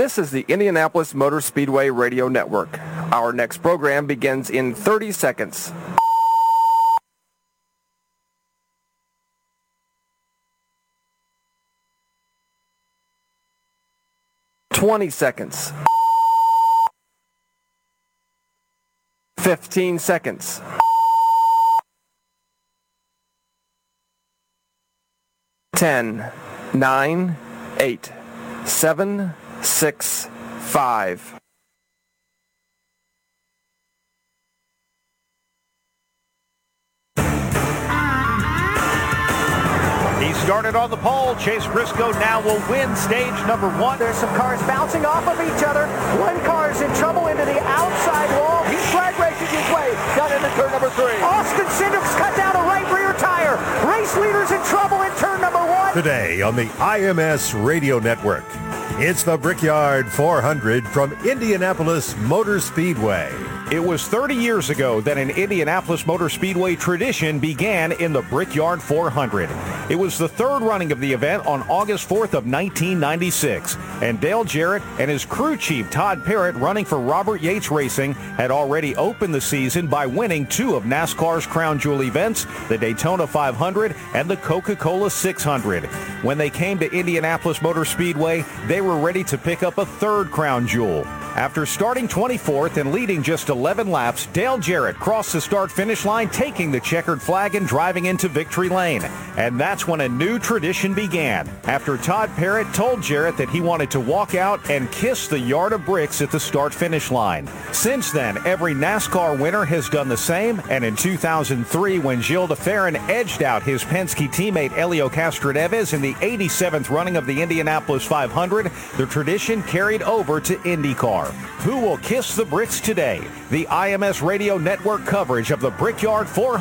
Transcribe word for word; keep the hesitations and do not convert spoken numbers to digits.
This is the Indianapolis Motor Speedway Radio Network. Our next program begins in thirty seconds. twenty seconds. fifteen seconds. ten, nine, eight, seven, six, five. He started on the pole. Chase Briscoe now will win stage number one. There's some cars bouncing off of each other. One car is in trouble into the outside wall. He's drag racing his way down into turn number three. Austin Cindric's cut down a right rear tire. Race leader's in trouble in turn number one. Today on the I M S Radio Network, it's the Brickyard four hundred from Indianapolis Motor Speedway. It was thirty years ago that an Indianapolis Motor Speedway tradition began in the Brickyard four hundred. It was the third running of the event on August fourth of nineteen ninety-six, and Dale Jarrett and his crew chief Todd Parrott, running for Robert Yates Racing, had already opened the season by winning two of NASCAR's crown jewel events, the Daytona five hundred and the Coca-Cola six hundred. When they came to Indianapolis Motor Speedway, they were ready to pick up a third crown jewel. After starting twenty-fourth and leading just eleven laps, Dale Jarrett crossed the start-finish line, taking the checkered flag and driving into victory lane. And that's when a new tradition began, after Todd Parrott told Jarrett that he wanted to walk out and kiss the yard of bricks at the start-finish line. Since then, every NASCAR winner has done the same, and in two thousand three, when Gilles de Ferran edged out his Penske teammate Helio Castroneves in the eighty-seventh running of the Indianapolis five hundred, the tradition carried over to IndyCar. Who will kiss the bricks today? The I M S Radio Network coverage of the Brickyard four hundred